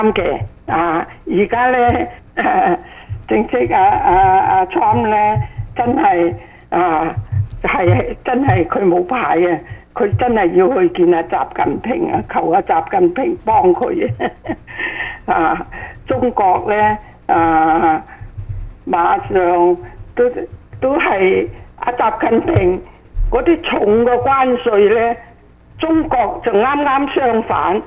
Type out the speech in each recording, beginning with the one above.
啱嘅而家咧正式Trump 咧真係係真係佢冇牌啊！佢真係要去見阿習近平啊，求阿習近平幫佢中國咧馬上都係阿習近平嗰啲重嘅關稅咧，中國就啱啱相反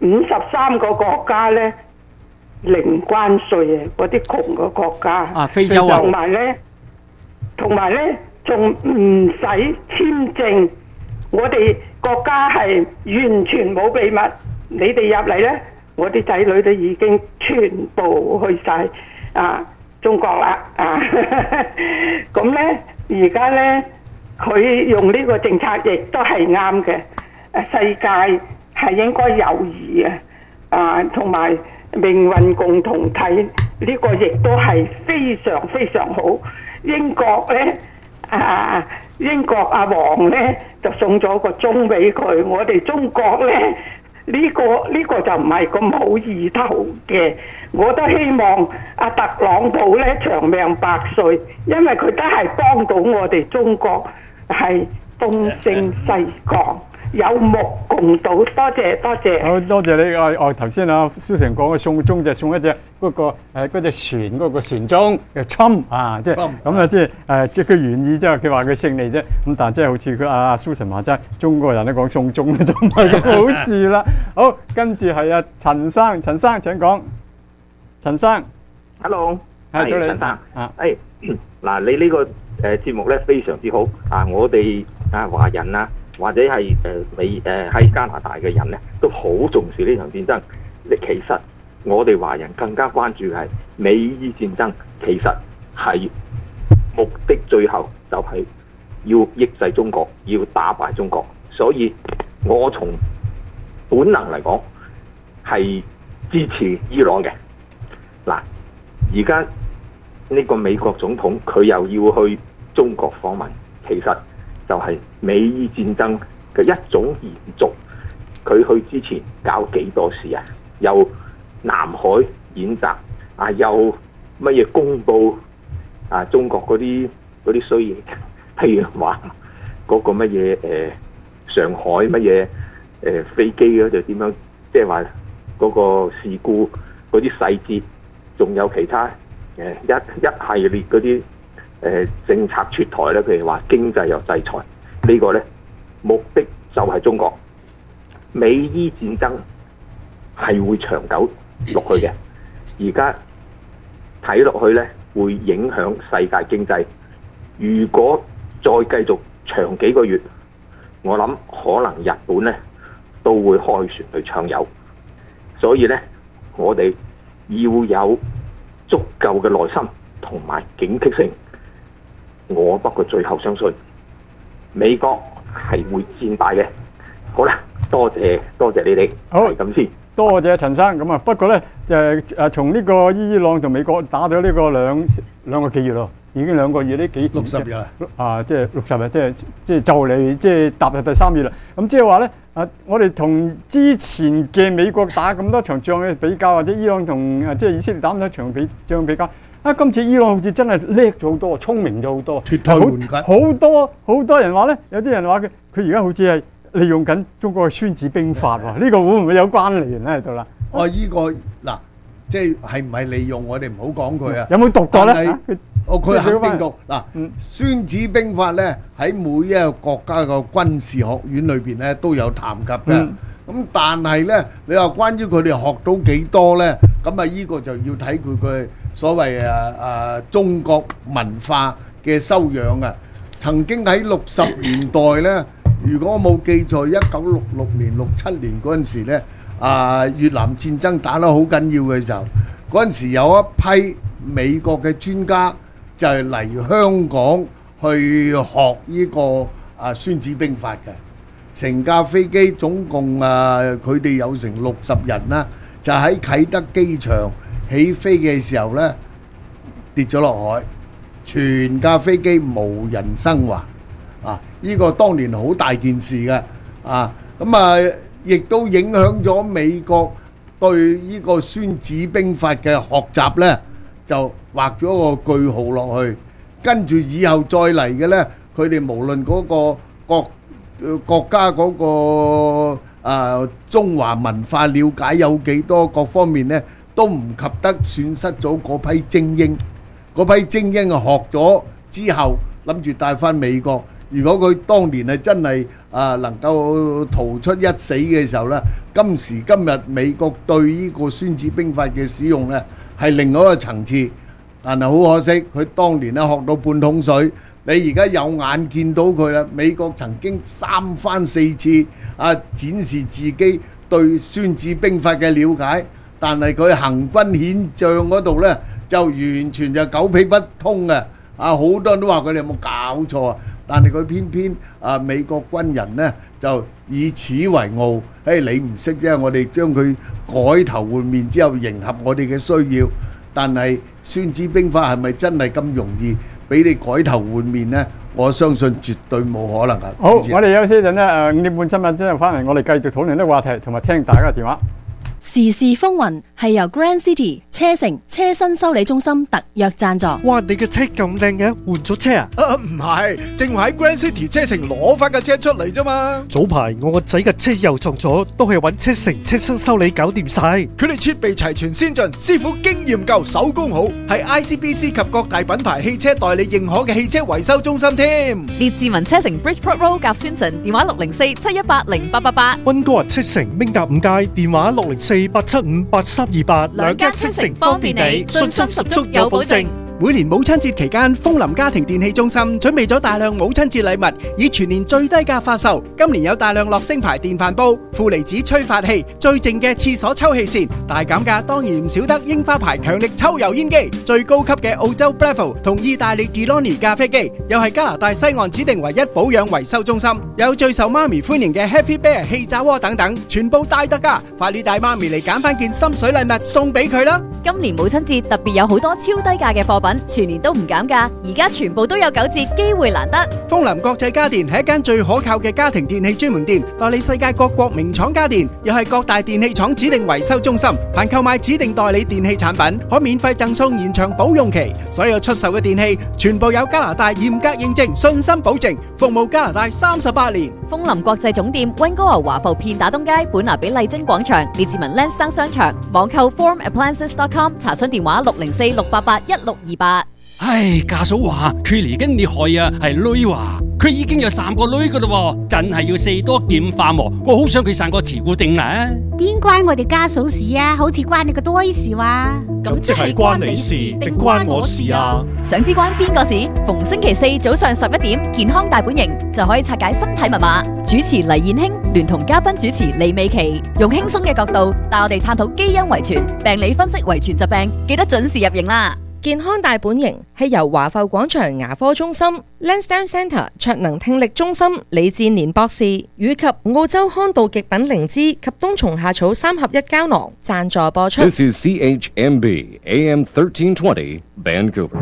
，53個國家咧零關稅啊！嗰啲窮嘅國家非洲啊， 同埋咧仲唔使簽證。我哋國家係完全冇秘密，你哋入嚟咧，我啲仔女都已經全部去晒中國啦咁咧，而家咧佢用呢個政策亦都係啱嘅。世界係應該友誼同埋命運共同體，呢個亦都係非常非常好。英國咧英國阿王咧就送咗個鐘俾佢，我哋中國咧呢個就唔係咁好意頭嘅。我都希望阿特朗普咧長命百歲，因為佢都係幫到我哋中國係東升西降，有目共睹。多謝多謝。 好多謝你。頭先蘇成講嘅送鐘就送一隻嗰隻船嗰個船鐘嘅 Trump 即係咁啊，即係佢原意即係佢話佢勝利啫。咁但係即係好似佢阿蘇成話齋，中國人都講送鐘就唔係咁好事啦。好，跟住係陳生請講。陳生 ，Hello， 係早陳生嗱，你呢個節目咧非常之好我哋華人或者係喺加拿大嘅人咧，都好重視呢場戰爭。其實我哋華人更加關注係美伊戰爭，其實係目的最後就係要抑制中國，要打敗中國。所以我從本能嚟講係支持伊朗嘅。嗱，而家呢個美國總統佢又要去中國訪問，其實就係美伊戰爭嘅一種延續。佢去之前搞幾多事又南海演習又乜嘢公佈中國嗰啲衰嘢，譬如話嗰個乜嘢上海乜嘢飛機嗰就點樣，即係話嗰個事故嗰啲細節。仲有其他一系列嗰啲政策出台咧，譬如話經濟又制裁，呢個咧目的就係中國。美伊戰爭係會長久落去嘅，而家睇落去咧會影響世界經濟。如果再繼續長幾個月，我諗可能日本咧都會開船去搶油。所以咧，我哋要有足夠嘅耐心同埋警惕性。我不過最後相信美國係會戰敗嘅。好啦，多謝你哋。 好， 咁先。 多謝陳生。咁不過咧從呢個伊朗同美國打咗呢個兩個幾月咯，已經2個月呢幾 60日即係60日，即係就嚟即係踏入第3月啦。咁即係話咧我哋同之前嘅美國打咁多場仗嘅比較，或者伊朗同即係以色列打咁多場仗比較，今次伊朗好似真係叻咗好多，聰明咗好多， 脫胎換骨。 好多人話咧，有啲人話佢而家好似係利用緊中國嘅孫子兵法喎，呢個會唔會有關聯咧喺度啦？ 呢個嗱，即係唔係利用我哋唔好講佢有冇讀過咧？ 佢肯定讀嗱，《孫子兵法》咧喺每一個國家嘅軍事學院裏邊咧都有談及嘅。咁但係咧，你話關於佢哋學到幾多咧？咁呢個就要睇佢嘅所謂中國文化嘅修養啊。曾經喺60年代咧，如果我冇記錯，1966年、67年嗰陣時咧，越南戰爭打得好緊要嘅時候，嗰陣時有一批美國嘅專家就係嚟香港去學呢個孫子兵法嘅。成架飛機總共佢哋有成60人啦，就喺啟德機場起飛嘅時候咧跌咗落海，全架飛機無人生還。呢個當年好大件事嘅。咁亦都影響咗美國對呢個《孫子兵法》嘅學習呢，就畫咗個句號落去。跟住以後再嚟嘅呢，佢哋無論嗰個國家嗰個中華文化了解有幾多，各方面呢都唔及得損失咗嗰批精英。嗰批精英學咗之後，諗住帶翻美國。如果佢當年係真係能夠逃出一死嘅時候呢，今時今日美國對呢個《孫子兵法》嘅使用呢係另外一個層次。但係好可惜，佢當年咧學到半桶水。你而家有眼見到佢啦，美國曾經3番4次展示自己對《孫子兵法》嘅了解，但係佢行軍遣將嗰度呢，就完全就狗屁不通嘅。好多人都話佢哋有冇搞錯啊！但係佢偏偏美國軍人呢，就以此為傲。你唔識啫，我哋將佢改頭換面之後，迎合我哋嘅需要。但係《孫子兵法》係咪真係咁容易俾你改頭換面呢？我相信絕對冇可能㗎。 好，我哋休息一陣咧，5點半新聞之後翻嚟，我哋繼續討論啲話題，同埋聽大家嘅電話。 時事風雲係由 Grand City 車城車身修理中心特約贊助。 哇！你嘅車咁靚嘅，換咗車啊？ 唔係，正話喺 Grand City 車城攞翻架車出嚟啫嘛。 早排我個仔嘅車又撞咗，都係揾車城車身修理搞掂晒。 佢哋設備齊全先進，師傅經驗夠，手工好，係 ICBC 及各大品牌汽車代理認可嘅汽車維修中心添。 列治文車城 Bridgeport Road 夾 Simpson， 電話604-718-0888。 溫哥華車城明達5街，電話604-875-8328。 兩間車城方便你，信心十足有保證。 每年母親節期間，楓林家庭電器中心準備咗大量母親節禮物，以全年最低價發售。今年有大量樂聲牌電飯煲、負離子吹發器、最靜嘅廁所抽氣扇。大減價當然唔少得櫻花牌強力抽油煙機、最高級嘅澳洲 Breville 同意大利 Delonghi 咖啡機，又係加拿大西岸指定唯一保養維修中心。有最受媽咪歡迎嘅 Happy Bear 氣炸鍋等等，全部大特價，快啲帶媽咪嚟揀翻件心水禮物送俾佢啦！ 今年母親節特別有好多超低價嘅貨品，全年都唔減價，而家全部都有9折，機會難得。 楓林國際家電係一間最可靠嘅家庭電器專門店，代理世界各國名廠家電，又係各大電器廠指定維修中心。凡購買指定代理電器產品，可免費贈送延長保用期。所有出售嘅電器全部有加拿大嚴格認證，信心保證，服務加拿大38年。 楓林國際總店溫哥華華埠片打東街、本拿比麗晶廣場、列治文 Lansdowne 商場，網購 formappliances.com， 查詢電話604-688-1628。 唉，家嫂話佢嚟緊你害啊，係女話佢已經有3個女噶啦，真係要4多劍化喎。我好想佢生個慈固定啊！ 邊關我哋家嫂事啊？好似關你個多事話。 咁即係關你事定關我事啊？ 想知關邊個事？逢星期4早上11點，健康大本營就可以拆解身體密碼。主持黎燕卿聯同嘉賓主持李美琪，用輕鬆嘅角度帶我哋探討基因遺傳、病理分析遺傳疾病，記得準時入營啦！ 健康大本營係由華埠廣場牙科中心、Lansdowne Centre 卓能聽力中心李志年博士以及澳洲康道極品靈芝及冬蟲夏草3合1膠囊贊助播出。 This is CHMB AM 1320 Vancouver。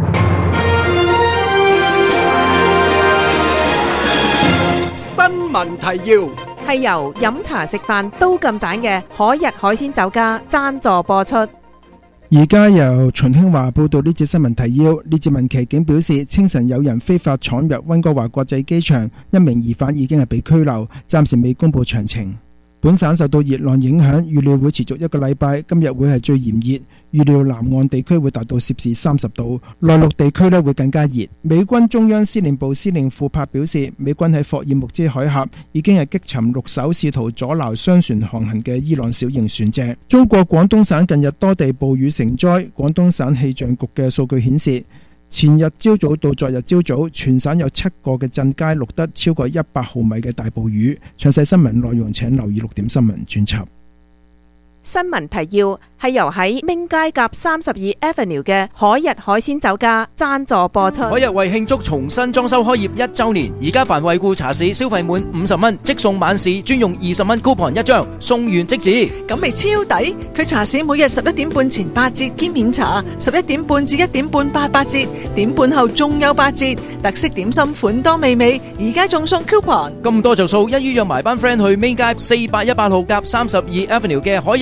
新聞提要係由飲茶食飯都咁盞嘅海逸海鮮酒家贊助播出。 而家由秦興華報道呢節新聞提要。列治文騎警表示，清晨有人非法闖入溫哥華國際機場，1名疑犯已經係被拘留，暫時未公布詳情。本省受到熱浪影響，預料會持續1個禮拜，今日會係最炎熱，預料南岸地區會達到攝氏30度，內陸地區會更加熱。美軍中央司令部司令庫珀表示，美軍喺霍爾木茲海峽已經係擊沉6艘試圖阻撓商船航行嘅伊朗小型船隻。中國廣東省近日多地暴雨成災，廣東省氣象局嘅數據顯示，前日朝早到昨日朝早，全省有7個嘅鎮街錄得超過100毫米嘅大暴雨。詳細新聞內容請留意6點新聞專輯。 新聞提要係由喺明街夾32 Avenue 嘅海逸海鮮酒家贊助播出。 海逸為慶祝重新裝修開業1週年，而家凡惠顧茶市消費滿50蚊即送晚市專用20蚊 coupon 1張，送完即止。 咁咪超抵！佢茶市每日11點半前8折兼免茶，11點半至1點半8折，點半後仲有8折。特色點心款多美味，而家仲送 coupon。 咁多着數，一於約埋班 friend 去明街418號夾32 Avenue 嘅海逸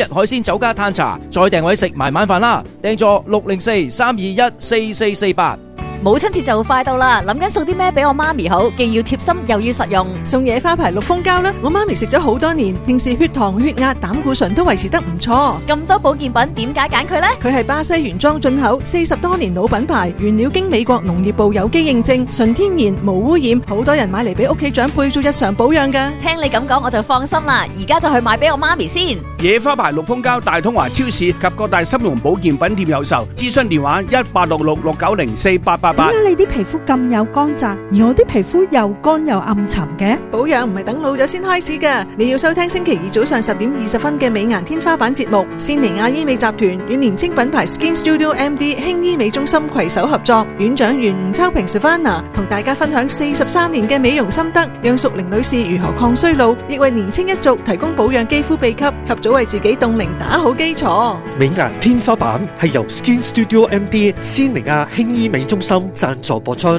海鮮酒家嘆茶，再訂位食埋晚飯啦！訂座604-321-4448。 母親節就快到啦，諗緊送啲咩俾我媽咪好，既要貼心又要實用。 送野花牌綠蜂膠啦，我媽咪食咗好多年，平時血糖、血壓、膽固醇都維持得唔錯。 咁多保健品，點解揀佢呢？ 佢係巴西原裝進口，40多年老品牌，原料經美國農業部有機認證，純天然無污染，好多人買嚟俾屋企長輩做日常保養㗎。 聽你咁講我就放心啦，而家就去買俾我媽咪先。 野花牌綠蜂膠大通華超市及各大參茸保健品店有售，諮詢電話186669048888。 點解你啲皮膚咁有光澤，而我啲皮膚又乾又暗沉嘅？ 保養唔係等老咗先開始㗎，你要收聽星期二早上10點20分嘅美顏天花板節目。仙尼亞醫美集團與年青品牌 Skin Studio MD 輕醫美中心攜手合作，院長袁吳秋平 Savannah 同大家分享43年嘅美容心得，讓淑玲女士如何抗衰老，亦為年青一族提供保養肌膚秘笈，及早為自己凍齡打好基礎。 美顏天花板係由 Skin Studio MD 仙尼亞輕醫美中心贊助播出。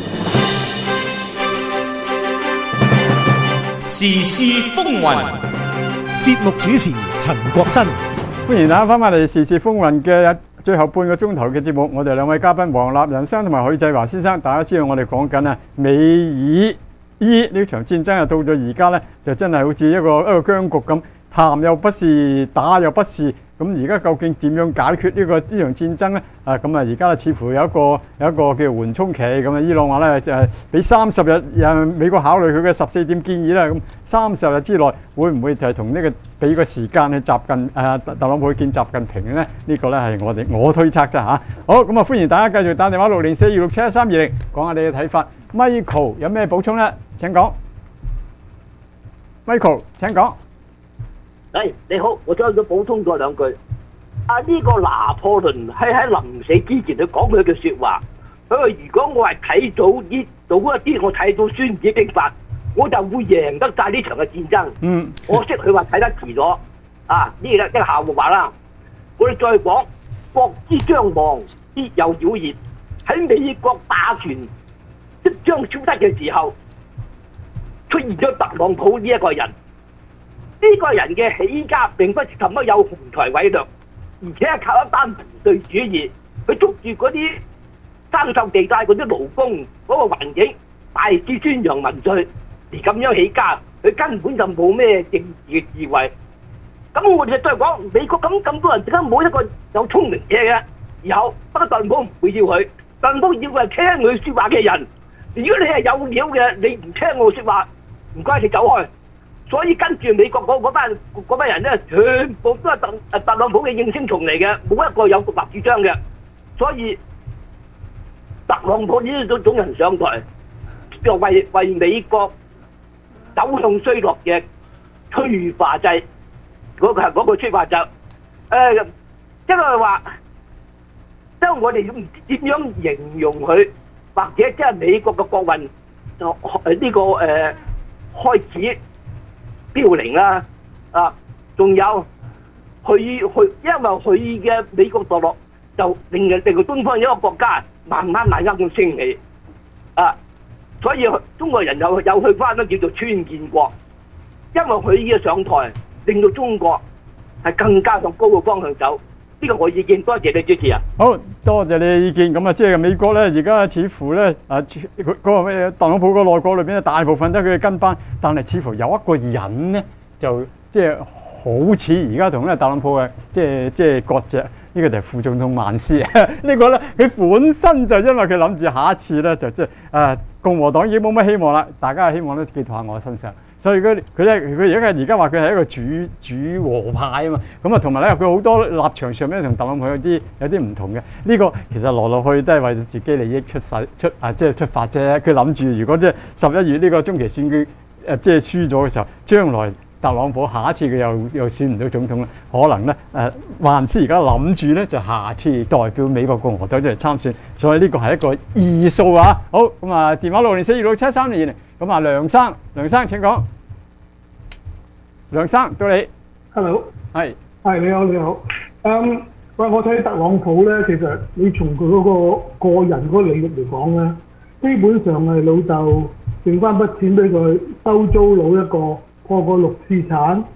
時事風雲， 節目主持陳國新。 歡迎大家翻返嚟時事風雲嘅最後半個鐘頭嘅節目，我哋兩位嘉賓黃立仁生同埋許濟華先生，大家知道我哋講緊啊美以伊呢場戰爭啊，到咗而家咧就真係好似一個僵局咁，談又不是，打又不是。咁而家究竟點樣解決呢場戰爭咧？咁而家似乎有一個叫緩衝期咁啊。伊朗話咧就係俾30日，美國考慮佢嘅14點建議啦。咁30日之內會唔會就係同呢個俾個時間去特朗普去見習近平咧？呢個咧係我推測啫嚇。好，咁啊歡迎大家繼續打電話60426711320講下你嘅睇法。Michael 有咩補充咧？請講。Michael 請講。 你好，我將佢補充咗兩句。呢個拿破崙係喺臨死之前佢講佢嘅説話，佢話如果我係睇到一啲，我睇到孫子兵法，我就會贏得晒呢場嘅戰爭。可惜佢話睇得遲咗。呢個一個下話啦。我哋再講，國之將亡，必有妖孽。喺美國霸權即將消失嘅時候，出現咗特朗普呢一個人。呢個人嘅起家並不是什麼有雄才偉略，而且係靠一班民粹主義，佢捉住嗰啲生鏽地帶嗰啲勞工嗰個環境，大肆宣揚民粹，而咁樣起家，佢根本就冇咩政治嘅智慧。咁我哋再講美國咁多人，點解冇一個有聰明嘢嘅？以後不過特朗普唔會要佢，特朗普要嘅係聽佢説話嘅人。如果你係有料嘅，你唔聽我説話，唔該你走開。所以跟住美國嗰班人咧，全部都係特朗普嘅應聲蟲嚟嘅，冇一個有獨立主張嘅。所以特朗普呢種人上台，就為美國走向衰落嘅催化劑，嗰個催化劑。即係話，即係我哋唔知點樣形容佢，或者即係美國嘅國運就呢個開始凋零啦，仲有佢，因為佢嘅美國墮落，就令到東方一個國家慢慢咁升起，所以中國人有去翻都叫做川建國，因為佢嘅上台，令到中國係更加向高嘅方向走。呢個我意見，多謝你主持啊！ 好多謝你嘅意見。咁啊，即係美國咧，而家似乎咧嗰個咩特朗普個內閣裏邊咧，大部分都係佢嘅跟班，但係似乎有一個人咧，就即係好似而家同咧特朗普嘅即係割席。呢個就係副總統曼斯啊！呢個咧，佢本身就因為佢諗住下一次咧，就即係共和黨已經冇乜希望啦，大家嘅希望都寄託喺我身上。所以佢而家話佢係一個主和派啊嘛，咁啊同埋咧佢好多立場上面同特朗普有啲唔同嘅。呢個其實來來去都係為咗自己利益出發啫。佢諗住如果即係11月呢個中期選舉即係輸咗嘅時候，將來特朗普下一次佢又選唔到總統啦，可能咧曼斯而家諗住咧就下次代表美國共和黨出嚟參選，所以呢個係一個異數啊！好，咁啊電話604267320，咁啊梁生請講。梁生到你 ，Hello， 係你好。喂，我睇特朗普咧，其實你從佢嗰個個人嗰個利益嚟講咧，基本上係老豆剩翻筆錢俾佢收租佬一個，過6次產，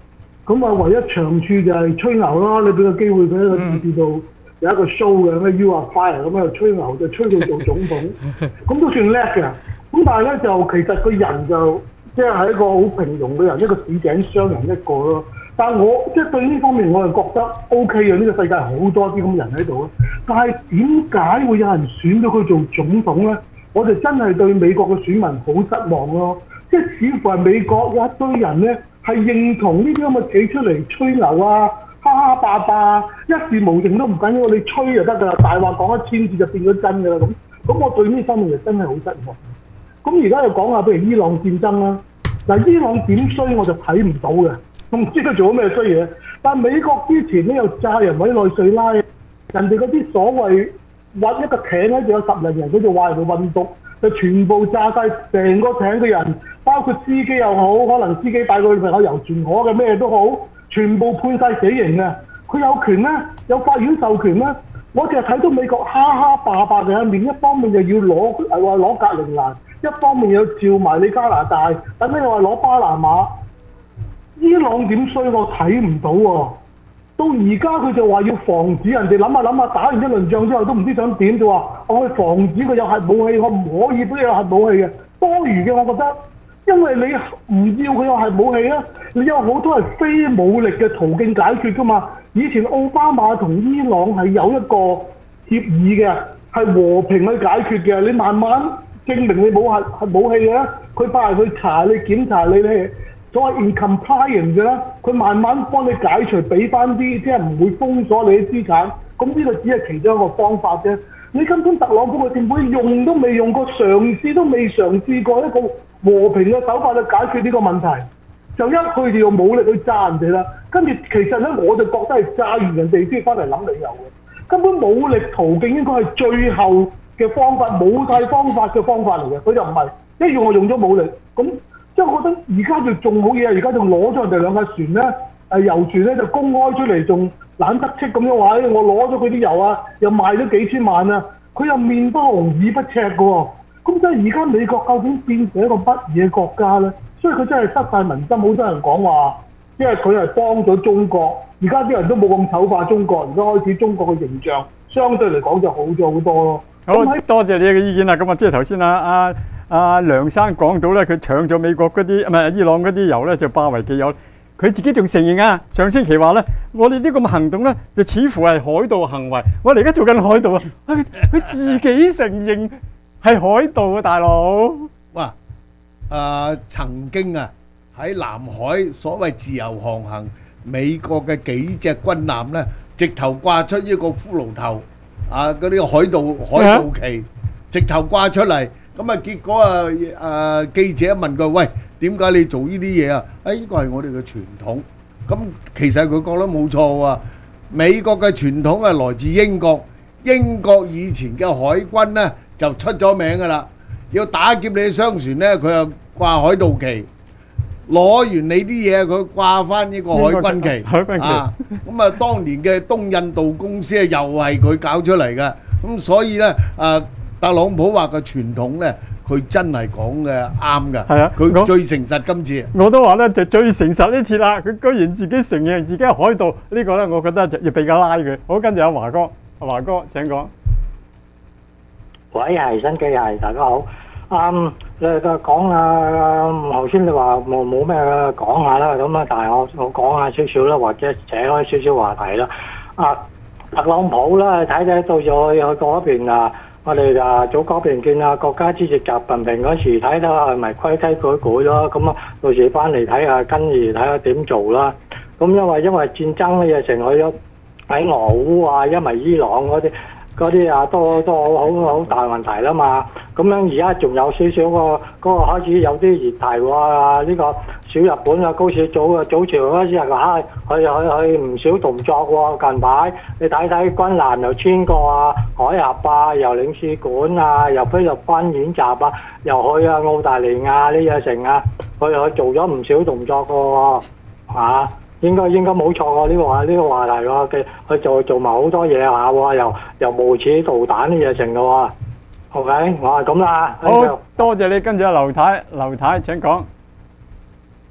咁啊，唯一長處就係吹牛啦。你俾個機會佢喺個電視度有一個 show 嘅，咩 You Are Fire 咁樣吹牛，就吹到做總統，咁都算叻嘅。咁但係咧就其實個人就即係一個好平庸嘅人，一個市井商人一個咯。但係我即係對呢方面我係覺得 OK 嘅，呢個世界好多啲咁嘅人喺度。但係點解會有人選咗佢做總統咧？我哋真係對美國嘅選民好失望咯。即係似乎係美國有一堆人咧係認同呢啲咁嘅企出嚟吹牛啊、哈哈霸霸，一事無成都唔緊要，你吹就得㗎啦，大話講1000次就變咗真㗎啦咁。咁我對呢方面就真係好失望。咁而家又講下譬如伊朗戰爭啦，嗱伊朗點衰我就睇唔到嘅，我唔知佢做咗咩衰嘢。但係美國之前咧又炸人委內瑞拉，人哋嗰啲所謂揾一個艇咧就有10零人，佢就話人哋運毒。就全部炸晒成個艇嘅人，包括司機又好，可能司機帶個女朋友遊船河嘅咩都好，全部判晒死刑嘅。佢有權咧，有法院授權咧。我淨係睇到美國哈哈霸霸嘅一面，一方面又要攞話攞格陵蘭，一方面又召埋你加拿大，等你又話攞巴拿馬。伊朗點衰我睇唔到喎。到而家佢就話要防止人哋諗下打完一輪仗之後都唔知想點，就話我去防止佢有核武器，我唔可以俾佢有核武器嘅。多餘嘅我覺得，因為你唔要佢有核武器啊，你有好多係非武力嘅途徑解決㗎嘛。以前奧巴馬同伊朗係有一個協議嘅，係和平去解決嘅。你慢慢證明你冇核武器嘅，佢派人去查你檢查你咧。所謂 incompliant 嘅啦，佢慢慢幫你解除，俾翻啲即係唔會封鎖你啲資產。咁呢個只係其中一個方法啫。你根本特朗普嘅政府用都未用過，嘗試都未嘗試過一個和平嘅手法去解決呢個問題，就一去就用武力去炸人哋啦。跟住其實咧，我就覺得係炸完人哋先翻嚟諗理由嘅。根本武力途徑應該係最後嘅方法，冇晒方法嘅方法嚟嘅。佢就唔係一用我用咗武力咁。即係我覺得而家就仲好嘢，而家就攞咗人哋2架船咧，遊船咧就公開出嚟，仲懶得戚咁樣話，我攞咗佢啲油啊，又賣咗幾千萬啊，佢又面不紅耳不赤嘅喎。咁即係而家美國究竟變成一個乜嘢國家咧？所以佢真係失晒民心，好多人講話，因為佢係幫咗中國，而家啲人都冇咁醜化中國，而家開始中國嘅形象相對嚟講就好咗好多咯。 好，多謝你嘅意見啦。咁啊，即係頭先梁生講到咧，佢搶咗美國嗰啲唔係伊朗嗰啲油咧，就霸為己有。佢自己仲承認啊，上星期話咧，我哋呢個行動咧，就似乎係海盜行為。我哋而家做緊海盜啊！佢自己承認係海盜啊，大佬。 哇！曾經啊喺南海所謂自由航行，美國嘅幾隻軍艦咧，直頭掛出一個骷髏頭嗰啲海盜旗，直頭掛出嚟。咁啊，結果記者問佢：喂，點解你做呢啲嘢啊？呢個係我哋嘅傳統。咁其實佢講得冇錯喎。美國嘅傳統係來自英國，英國以前嘅海軍呢就出咗名㗎啦。要打劫你嘅商船呢，佢又掛海盜旗；攞完你啲嘢，佢掛翻呢個海軍旗。 海軍旗啊！ 咁啊，當年嘅東印度公司又係佢搞出嚟嘅。咁所以呢，特朗普話嘅傳統咧，佢真係講嘅啱㗎。係啊，佢最誠實今次。 我都話咧，就最誠實呢次啦。佢居然自己承認自己係海盜，呢個咧，我覺得就要俾個拉佢。好，跟住阿華哥，華哥請講。 喂，係新機係，大家好。你講頭先你話冇咩講下啦，咁啊，但係我講下少少啦，或者扯開少少話題啦。特朗普啦，睇到咗去嗰邊啊。我哋早嗰邊見國家主席習近平嗰時睇到係咪規規矩矩咯，咁啊到時翻嚟睇下，跟住睇下點做啦。咁因為戰爭嘅嘢成去咗喺俄烏啊，因為伊朗嗰啲都好大問題啦嘛。咁樣而家仲有少少嗰個開始有啲熱題喎，呢個小日本啊，高市早朝嗰時係去唔少動作喎。近排你睇睇軍艦又穿過海峽啊，又領事館啊，又菲律賓演習啊，又去澳大利亞呢嘢成啊，佢做咗唔少動作嘅喎，應該冇錯喎，呢個話題喎，佢做埋好多嘢下喎，又無恥導彈呢嘢成嘅喎。OK， 我係咁啦。 好，多謝你，跟住阿劉太請講。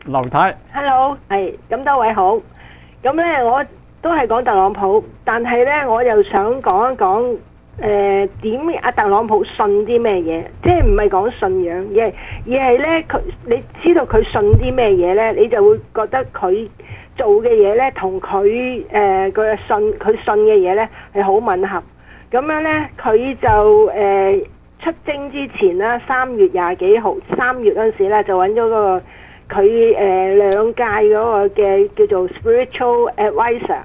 劉太。 Hello， 係咁多位好。咁咧我都係講特朗普，但係咧我又想講一講點阿特朗普信啲咩嘢，即係唔係講信仰，而係咧佢你知道佢信啲咩嘢咧，你就會覺得佢做嘅嘢咧同佢佢信嘅嘢咧係好吻合。咁樣咧佢就出征之前啦，3月20幾號，3月嗰陣時咧就揾咗嗰個佢兩屆嗰個嘅叫做 spiritual advisor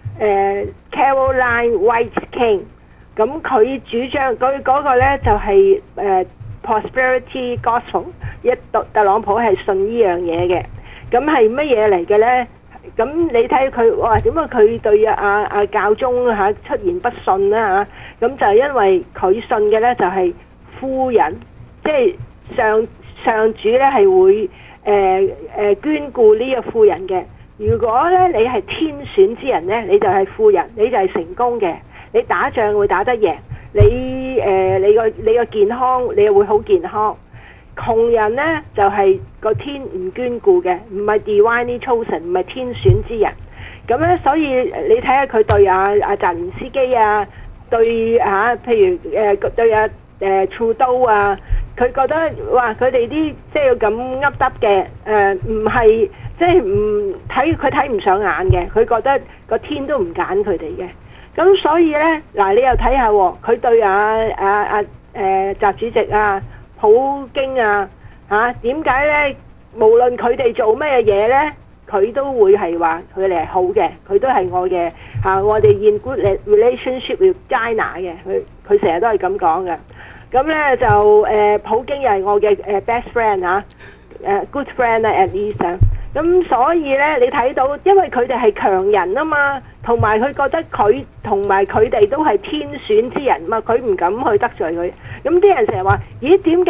Caroline White King。咁佢主張佢嗰個咧就係prosperity gospel， 特朗普係信呢樣嘢嘅。咁係乜嘢嚟嘅咧？咁你睇佢哇點解佢對阿教宗嚇出言不遜啦嚇？咁就係因為佢信嘅咧就係富人，即係上主咧係會眷顧呢個富人嘅。如果咧你係天選之人咧，你就係富人，你就係成功嘅。你打仗會打得贏，你個健康你又會好健康。窮人呢就係個天唔眷顧嘅，唔係 divinely chosen， 唔係天選之人。咁咧，所以你睇下佢對阿澤連斯基啊，對譬如對Trudeau啊，佢覺得哇佢哋啲即係咁噏得嘅唔係即係唔睇佢睇唔上眼嘅，佢覺得個天都唔揀佢哋嘅。咁所以咧嗱，你又睇下佢對習主席啊、普京啊點解咧？無論佢哋做咩嘢咧，佢都會係話佢哋係好嘅，佢都係我嘅我哋 in good relationship with China 嘅，佢成日都係咁講嘅。咁咧就普京又係我嘅best friend good friend at least 啊。咁所以咧，你睇到，因為佢哋係強人啊嘛，同埋佢覺得佢同埋佢哋都係天選之人嘛，佢唔敢去得罪佢。咁啲人成日話：咦，點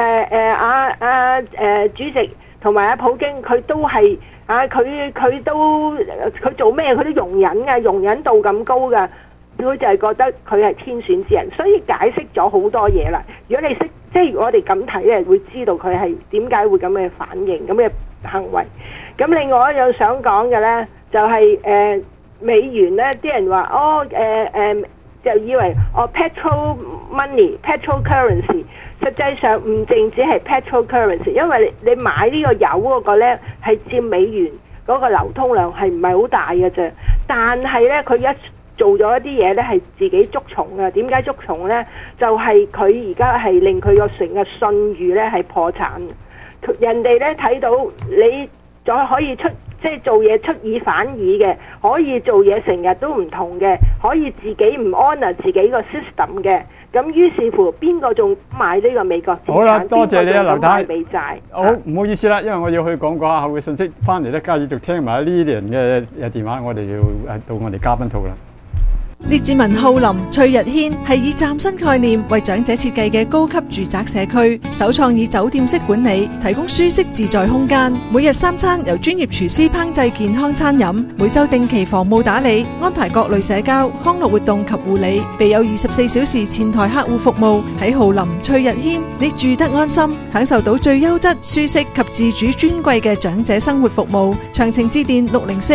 解主席同埋普京佢都係佢做咩佢都容忍㗎，容忍度咁高㗎？佢就係覺得佢係天選之人，所以解釋咗好多嘢啦。如果你識，即係我哋咁睇咧，會知道佢係點解會咁嘅反應，咁嘅行為。咁另外一樣想講嘅咧，就係美元咧，啲人話就以為petrol money、petrol currency， 實際上唔淨止係 petrol currency， 因為你買呢個油嗰個咧係佔美元嗰個流通量係唔係好大嘅啫，但係咧佢一做咗一啲嘢咧係自己捉蟲嘅。點解捉蟲咧？就係佢而家係令佢個成個信譽咧係破產。人哋咧睇到你再可以即係做嘢出爾反爾嘅，可以做嘢成日都唔同嘅，可以自己唔 honour 自己個 system 嘅。咁於是乎，邊個仲買呢個美國資產？ 好啦，多謝你啊，劉太。 美債。 好，唔好意思啦，因為我要去講下後嘅信息，翻嚟咧繼續聽埋呢啲人嘅電話，我哋要到我哋嘉賓套啦。 列治文浩林翠日軒係以嶄新概念為長者設計嘅高級住宅社區，首創以酒店式管理，提供舒適自在空間。每日3餐由專業廚師烹製健康餐飲，每週定期房務打理，安排各類社交、康樂活動及護理，備有24小時前台客戶服務。喺浩林翠日軒，你住得安心，享受到最優質、舒適及自主尊貴嘅長者生活服務。詳情致電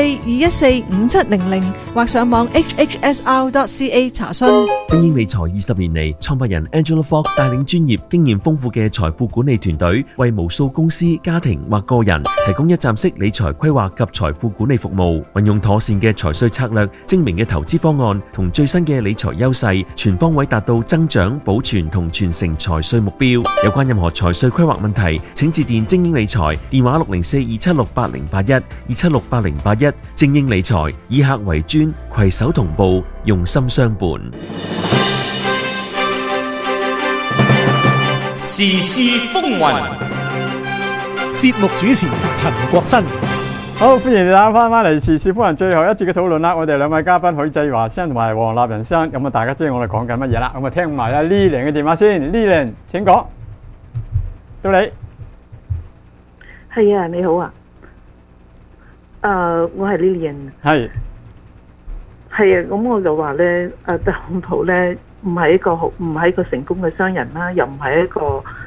604-214-5700或上網 hhsr.ca 查詢。 精英理財20年嚟，創辦人 Angela Fogg 帶領專業、經驗豐富嘅財富管理團隊，為無數公司、家庭或個人提供一站式理財規劃及財富管理服務。運用妥善嘅財稅策略、精明嘅投資方案同最新嘅理財優勢，全方位達到增長、保存同傳承財稅目標。有關任何財稅規劃問題，請致電精英理財，電話604-276-8081，276-8081。精英理財以客為尊，攜手同步，用心相伴。 時事風雲， 節目主持陳國新。 好，歡迎大家翻嚟時事風雲最後一節嘅討論啦。我哋兩位嘉賓許濟華先生同埋黃立仁先生，咁啊大家知道我哋講緊乜嘢啦。咁啊聽埋阿 Lilian 嘅電話先 ，Lilian 請講，到你。 係啊，你好啊。我係 Lilian。係。係啊，咁我就話咧，特朗普咧唔係一個成功嘅商人啦，又唔係一個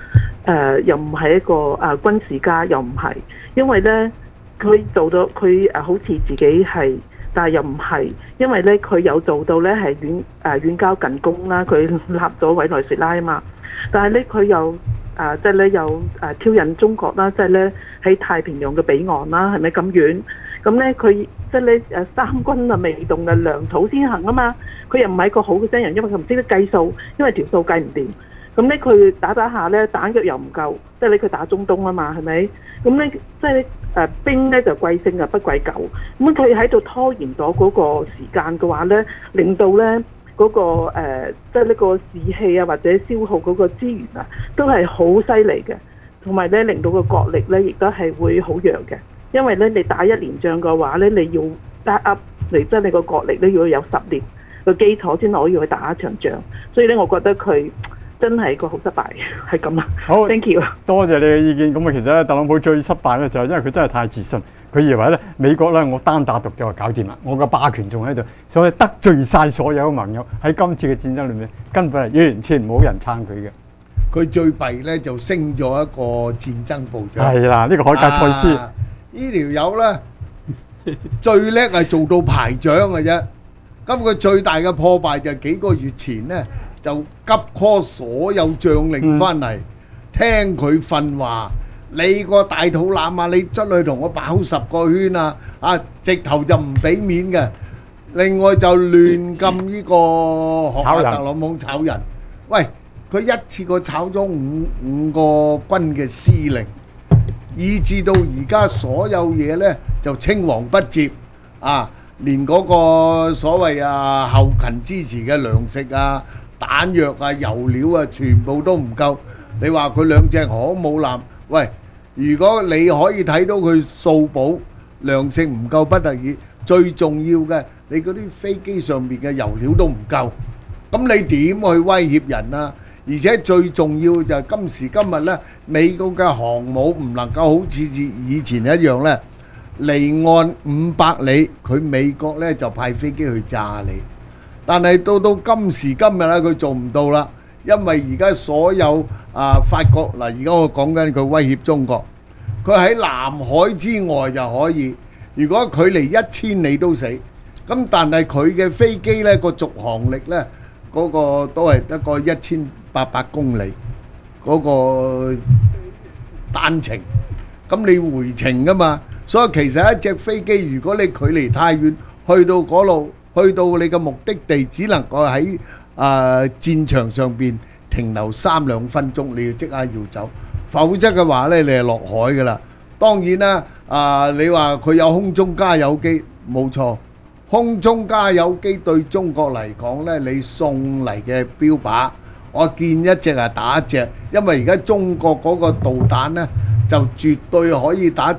又唔係一個軍事家，又唔係，因為咧佢做到佢好似自己係，但係又唔係，因為咧佢有做到咧係遠交近攻啦，佢立咗委內瑞拉啊嘛，但係咧佢又即係咧又挑釁中國啦，即係咧喺太平洋嘅彼岸啦，係咪咁遠？咁咧佢即係咧三軍未動嘅糧草先行啊嘛，佢又唔係一個好嘅軍人，因為佢唔識得計數，因為條數計唔掂。咁咧佢打下咧彈藥又唔夠，即係咧佢打中東啊嘛，係咪？咁咧即係兵咧就貴勝不貴久，咁佢喺度拖延咗嗰個時間嘅話咧，令到咧嗰個即係呢個士氣啊或者消耗嗰個資源啊，都係好犀利嘅，同埋咧令到個國力咧亦都係會好弱嘅。因為咧，你打一年仗嘅話咧，你要 back up 嚟，即係你個國力咧要有10年嘅基礎先可以去打一場仗。所以咧，我覺得佢真係個好失敗，係咁啦。 好 ，thank you。 多謝你嘅意見。咁啊，其實咧，特朗普最失敗咧就係因為佢真係太自信，佢以為咧美國咧我單打獨鬥就搞掂啦，我個霸權仲喺度，所以得罪晒所有盟友。喺今次嘅戰爭裏面，根本係完全冇人撐佢嘅。 佢最弊咧就升咗一個戰爭部長。 係啦，呢個海格賽斯。 呢條友咧最叻係做到排長嘅啫。咁佢最大嘅破敗就係幾個月前咧就急 call 所有將領翻嚟，聽佢訓話。你個大肚腩啊！你出去同我跑10個圈啊！直頭就唔俾面嘅。另外就亂禁呢個學下特朗普炒人。喂，佢一次過炒咗五個軍嘅司令。以至到而家所有嘢呢就青黃不接連嗰個所謂後勤支持嘅糧食彈藥油料全部都唔夠。你話佢兩隻航母艦，喂，如果你可以睇到佢掃補糧食唔夠不得已，最重要嘅你嗰啲飛機上面嘅油料都唔夠，咁你點去威脅人啊？而且最重要就係今時今日呢，美國嘅航母唔能夠好似以前一樣呢，離岸500里，佢美國呢就派飛機去炸你。但係到今時今日呢，佢做唔到啦，因為而家所有法國嗱，而家我講緊佢威脅中國，佢喺南海之外就可以，如果距離1000里都死，咁但係佢嘅飛機呢個續航力呢，嗰個都係一個1800公里嗰個單程，咁你回程噶嘛，所以其實一隻飛機如果你距離太遠，去到嗰度，去到你嘅目的地，只能夠喺戰場上邊停留3-2分鐘，你要即刻要走，否則嘅話呢，你係落海噶啦。當然啦，你話佢有空中加油機，冇錯。空中加油機對中國嚟講呢，你送嚟嘅標靶，我見一隻係打一隻，因為而家中國嗰個導彈呢，就絕對可以打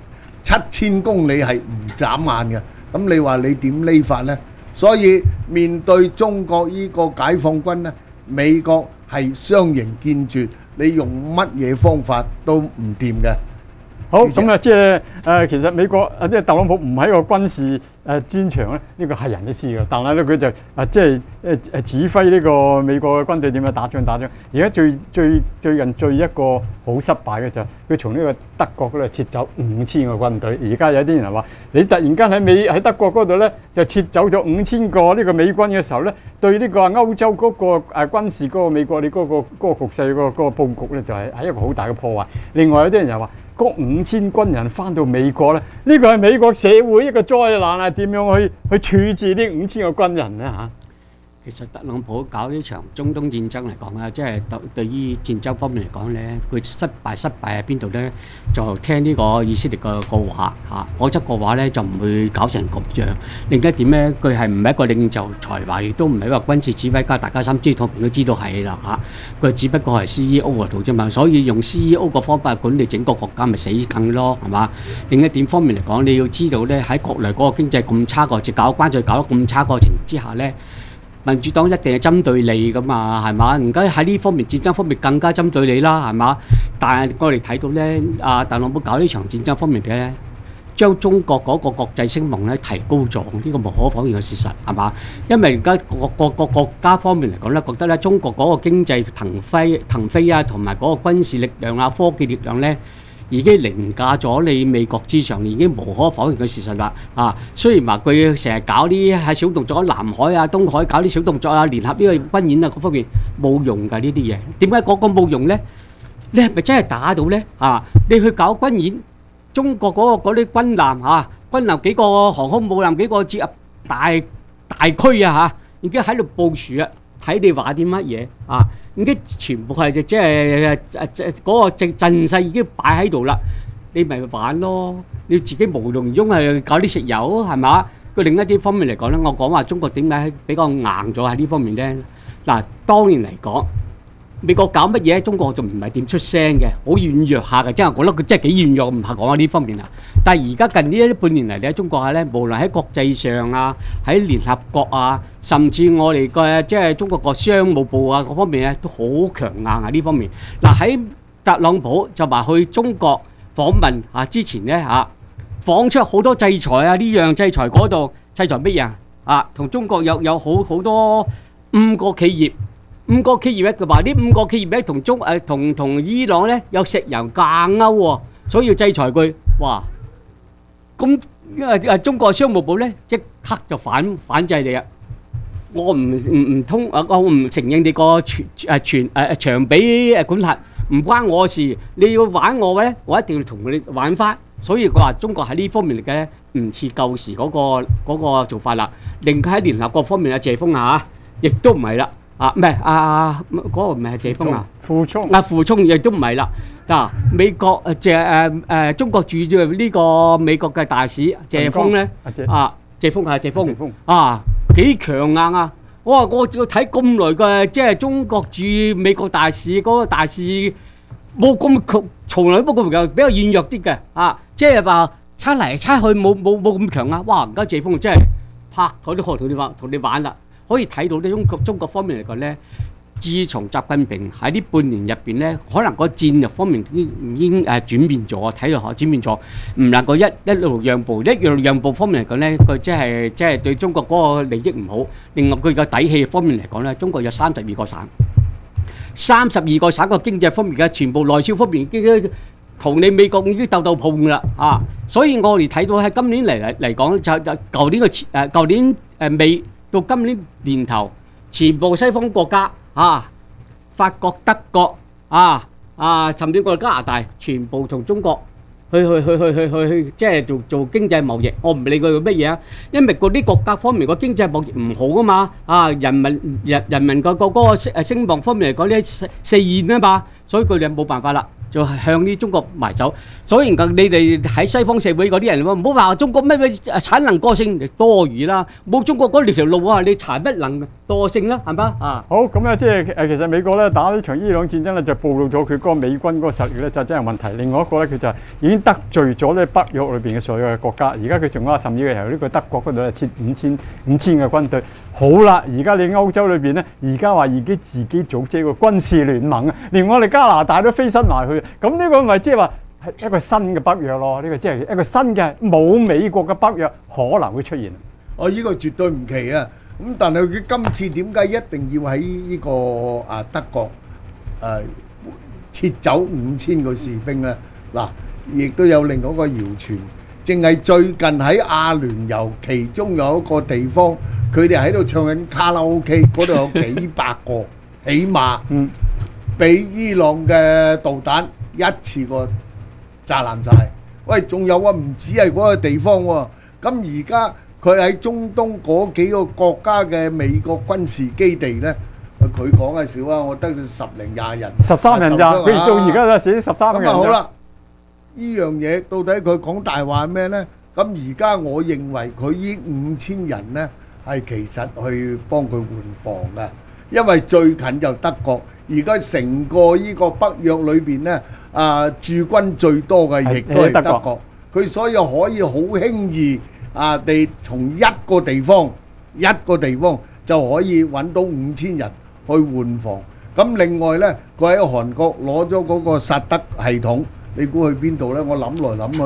7000公里係唔眨眼嘅。咁你話你點匿法呢？所以面對中國呢個解放軍呢，美國係相形見絀，你用乜嘢方法都唔掂嘅。好，咁即係其實美國即係特朗普唔係一個軍事專長咧，呢個係人都知嘅。但係咧佢就即係指揮呢個美國嘅軍隊點樣打仗。而家最近一個好失敗嘅就係佢從呢個德國嗰度撤走5000個軍隊。而家有啲人話你突然間喺德國嗰度咧就撤走咗5000個呢個美軍嘅時候咧，對呢個歐洲嗰個軍事嗰個美國你嗰個局勢嗰個佈局咧就係一個好大嘅破壞。另外有啲人又話，嗰5000軍人翻到美國咧，呢個係美國社會一個災難啊！點樣去處置呢5000個軍人咧嚇？ 其實特朗普搞呢場中東戰爭嚟講咧，即係對於戰爭方面嚟講咧，佢失敗喺邊度咧？就聽呢個以色列個話嚇，否則嘅話咧就唔會搞成咁樣。另一點咧，佢係唔係一個領袖才華，亦都唔係一個軍事指揮家，大家心知肚明都知道係啦嚇。佢只不過係 CEO 嗰度啫嘛，所以用 CEO 個方法管理整個國家咪死梗咯，係嘛？另一點方面嚟講，你要知道咧，喺國內嗰個經濟咁差個，直搞關稅搞得咁差過程之下咧。民主黨一定係針對你噶嘛，係嘛？而家喺呢方面戰爭方面更加針對你啦，係嘛？但係我哋睇到咧，特朗普搞呢場戰爭方面嘅將中國嗰個國際聲望咧提高咗，呢個無可否認嘅事實，係嘛？因為而家個國家方面嚟講咧，覺得咧中國嗰個經濟騰飛啊，同埋嗰個軍事力量啊、科技力量咧，已經凌駕咗你美國之上，已經無可否認嘅事實啦。啊，雖然話佢成日搞啲喺小動作，喺南海啊、東海搞啲小動作啊，聯合呢個軍演啊各方面冇用㗎呢啲嘢。點解個冇用咧？你係咪真係打到咧？啊，你去搞軍演，中國嗰啲軍艦啊，軍艦幾個航空母艦幾個接入大區啊嚇，已經喺度部署啦，睇你話啲乜嘢啊？已經全部係即係嗰個陣勢已經擺喺度啦，你咪玩咯。你自己無動於衷係搞啲食油係嘛？佢另一啲方面嚟講咧，我講話中國點解比較硬咗喺呢方面咧？嗱，當然嚟講，美國搞乜嘢，中國就唔係點出聲嘅，好軟弱下嘅，真係我覺得佢真係幾軟弱，唔係講喺呢方面啊。但係而家近呢半年嚟咧，中國咧，無論喺國際上啊，喺聯合國啊，甚至我哋嘅即係中國個商務部啊，各方面咧都好強硬啊呢方面。嗱，喺特朗普就話去中國訪問啊之前咧嚇，放出好多制裁啊，呢樣制裁嗰度制裁乜嘢啊？同中國有好多5個企業。5個企業咧，佢話呢5個企業咧同伊朗咧有石油掛鈎喎，所以要制裁佢。哇！咁中國商務部咧即刻就反制你啊！我唔通啊！我唔承認你個長臂管轄，唔關我事。你要玩我咧，我一定要同你玩翻。所以佢話中國喺呢方面嚟嘅唔似舊時嗰個做法啦。另佢喺聯合國方面啊，謝鋒啊，亦都唔係啦。啊，唔係嗰個唔係謝鋒啊，傅聰亦都唔係啦。嗱，美國中國駐住呢個美國嘅大使謝鋒咧，謝鋒啊，幾強硬啊！我睇咁耐嘅即係中國駐美國大使嗰個大使冇咁強，從來都冇咁強，比較軟弱啲嘅啊，即係話猜嚟猜去冇咁強啊！哇，而家謝鋒真係拍台都可以同你玩啦。可以睇到咧，中國方面嚟講咧，自從習近平喺呢半年入邊咧，可能個戰略方面已經轉變咗，睇落轉變咗，唔能夠一路讓步，讓步方面嚟講咧，佢即係對中國嗰個利益唔好。另外佢個底氣方面嚟講咧，中國有32個省，32個省個經濟方面嘅全部內銷方面已經同你美國已經鬥碰㗎啦啊！所以我哋睇到喺今年嚟講，就舊年舊年尾。到今年年頭，全部西方國家法國、德國甚至過加拿大，全部同中國去，即係做經濟貿易。我唔理佢乜嘢啊，因為嗰啲國家方面個經濟貿易唔好啊嘛，人民個嗰個聲望方面嚟講咧4現啊嘛，所以佢哋冇辦法啦。就係向呢中國埋手，所以你哋喺西方社會嗰啲人唔好話中國咩產能過剩多餘啦，冇中國嗰條路啊，你柴不能惰性啦，係嘛啊？ 好咁咧，即係其實美國咧打呢場伊朗戰爭咧，就暴露咗佢嗰個美軍嗰個實力咧，就真係問題。另外一個咧，佢就已經得罪咗咧北約裏邊嘅所有嘅國家。而家佢仲話甚至由呢個德國嗰度咧撤5000嘅軍隊。好啦，而家你歐洲裏邊咧，而家話自己組織一個軍事聯盟啊，連我哋加拿大都飛身埋去。咁呢個咪即係話係一個新嘅北約咯？呢個即係一個新嘅冇美國嘅北約可能會出現。 哦，呢個絕對唔奇啊！咁但係佢今次點解一定要喺呢個德國撤走5000個士兵咧？嗱，亦都有另外一個謠傳，淨係最近喺阿聯酋其中有一個地方，佢哋喺度唱緊卡拉 OK， 嗰度有幾百個，起碼俾伊朗嘅導彈一次過炸爛晒。喂，仲有啊，唔止係嗰個地方喎。咁而家佢喺中東嗰幾個國家嘅美國軍事基地咧，佢講係少啊，我得10零20人，13人咋？佢到而家都寫13人。咁啊好啦，呢樣嘢到底佢講大話咩咧？咁而家我認為佢呢5000人咧係其實去幫佢換防嘅，因為最近就德國。而家成個呢個北約裏邊咧，駐軍最多嘅亦都係德國，佢所以可以好輕易地從一個地方就可以揾到5000人去換防。咁另外咧，佢喺韓國攞咗嗰個薩德系統，你估去邊度咧？我諗來諗去，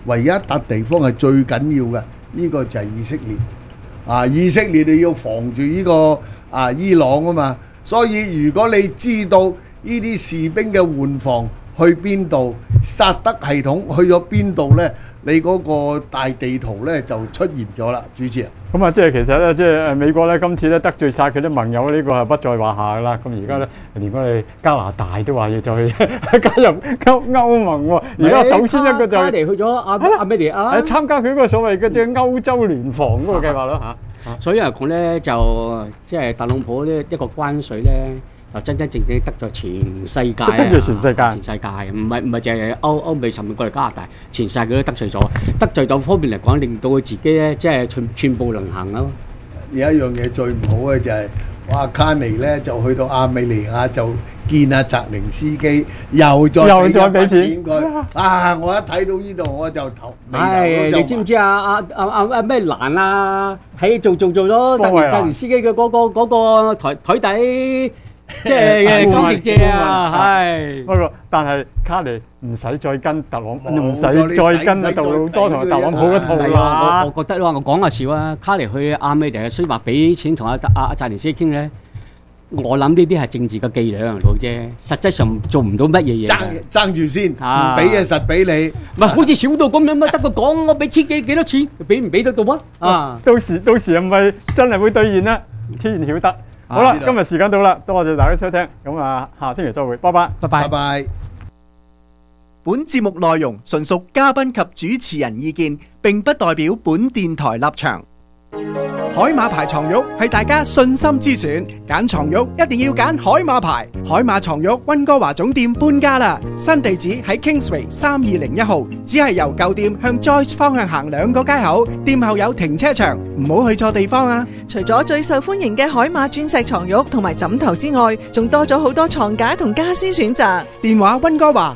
唯一一笪地方係最緊要嘅，呢個就係以色列。以色列你要防住呢個伊朗啊嘛，所以如果你知道呢啲士兵嘅換防去邊度，薩德系統去咗邊度呢，你嗰個大地圖呢就出現咗啦，主持人。 咁啊，即係其實咧，即係美國咧，今次咧得罪晒佢啲盟友，呢個係不在話下噶啦。咁而家咧，連我哋加拿大都話要再加入歐盟喎。而家首先一個就係去咗阿美利亞， 參加佢嗰個所謂嘅即係歐洲聯防嗰個計劃咯嚇。 所以嚟講咧，就即係特朗普呢一個關稅咧，就真正得咗全世界啊！ 得罪全世界， 全世界唔係淨係歐美甚至過嚟加拿大，全世界都得罪咗。得罪到方面嚟講，令到佢自己咧，即係寸步難行咯。 有一樣嘢最唔好嘅就係，哇卡尼咧就去到亞美尼亞就見阿澤寧斯基，又再俾錢佢。我一睇到呢度我就頭尾頭你知唔知咩蘭啊？喺做咗澤寧斯基嘅嗰個台底。即係高傑姐啊，係。 不過，但係卡尼唔使再跟特朗普，唔使再跟杜魯多同特朗普嘅套啦。 我覺得啦，我講下笑啊。卡尼去亞美尼亞，雖話俾錢同阿澤連斯基傾咧，我諗呢啲係政治嘅伎倆嚟啫，實際上做唔到乜嘢嘢。 爭住先，唔俾嘢實俾你。 唔係好似小到咁樣乜？得個講，我俾幾多錢，俾唔俾得到啊？ 到時係咪真係會兌現咧？天曉得。好啦，今日時間到啦，多謝大家收聽，咁下星期再會，拜拜， 拜拜。 本節目內容純屬嘉賓及主持人意見，並不代表本電台立場。海馬牌床褥係大家信心之選，揀床褥一定要揀海馬牌。海馬床褥溫哥華總店搬家啦，新地址喺 Kingsway 3201號，只係由舊店向 Joyce 方向行2個街口，店後有停車場，唔好去錯地方啊！ 除咗最受歡迎嘅海馬鑽石床褥同埋枕頭之外，仲多咗好多床架同家私選擇。 電話溫哥華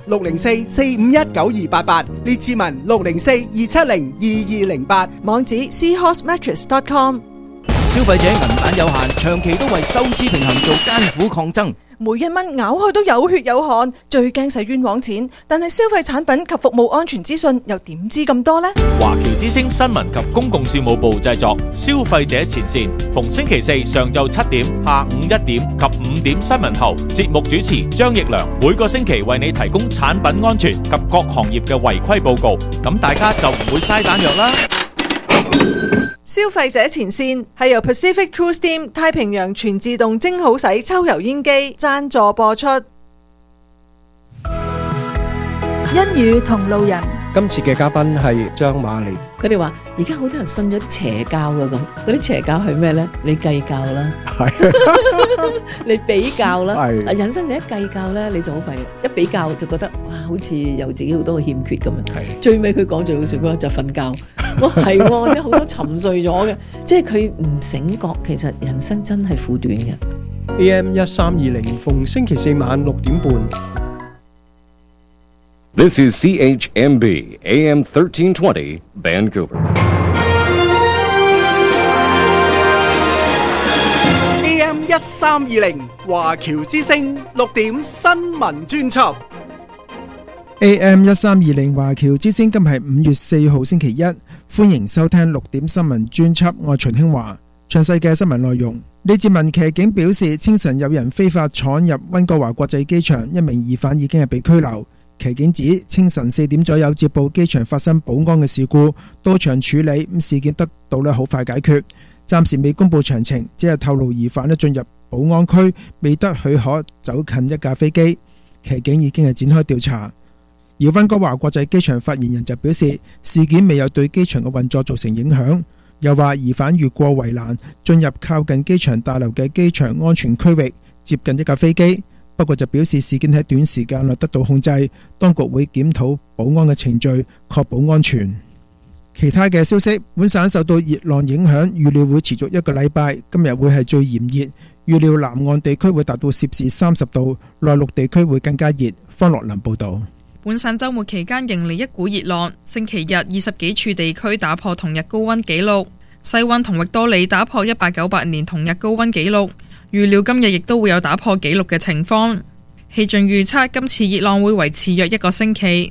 604-451-9288，列治文604-270-2208， 網址 seahorsemattress.com。 消費者銀彈有限，長期都為收支平衡做艱苦抗爭。 每一蚊咬開都有血有汗，最驚使冤枉錢。但係消費產品及服務安全資訊又點知咁多呢？ 華僑之聲新聞及公共事務部製作，消費者前線，逢星期四上晝7點、下午1點及5點新聞後，節目主持張奕良每個星期為你提供產品安全及各行業嘅違規報告，咁大家就唔會嘥彈藥啦。 消費者前線係由 Pacific True Steam 太平洋全自動蒸好洗抽油煙機贊助播出。 欣宇同路人， 今次嘅嘉賓係張瑪莉。 佢哋話而家好多人信咗啲邪教嘅咁，嗰啲邪教係咩咧？你計較啦，你比較啦。嗱，人生你一計較咧，你就好弊，一比較就覺得哇，好似有自己好多嘅欠缺咁樣。最尾佢講最好笑嗰就瞓覺。我係喎，即係好多沉睡咗嘅，即係佢唔醒覺，其實人生真係苦短嘅。 AM 1320逢星期四晚6點半。 This is CHMB AM 1320 Vancouver. AM 1320華僑之聲6點新聞專輯。 AM 1320華僑之聲今日係5月4號星期一，歡迎收聽6點新聞專輯，我係秦興華。詳細嘅新聞內容，李志文騎警表示，清晨有人非法闖入溫哥華國際機場，一名疑犯已經係被拘留。騎警指清晨4點左右接報機場發生保安嘅事故，到場處理，事件得到好快解決。暫時未公布詳情，只係透露疑犯進入保安區，未得許可走近一架飛機。騎警已經係展開調查。而溫哥華國際機場發言人就表示，事件未有對機場嘅運作造成影響，又話疑犯越過圍欄進入靠近機場大樓嘅機場安全區域，接近一架飛機。不過就表示事件喺短時間內得到控制，當局會檢討保安嘅程序，確保安全。其他嘅消息，本省受到熱浪影響，預料會持續1個禮拜。今日會係最炎熱，預料南岸地區會達到攝氏30度，內陸地區會更加熱。方樂林報導。 本省週末期間迎嚟一股熱浪，星期日20幾處地區打破同日高溫紀錄，西灣同域多利打破1898年同日高溫紀錄。預料今日亦都會有打破紀錄嘅情況。氣象預測今次熱浪會維持約1個星期。